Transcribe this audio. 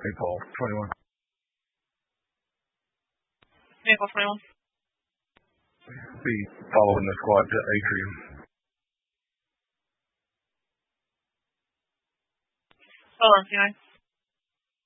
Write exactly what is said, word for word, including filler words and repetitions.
Maple twenty-one. Maple twenty-one. Be following the squad to Atrium. Hold on, C nine.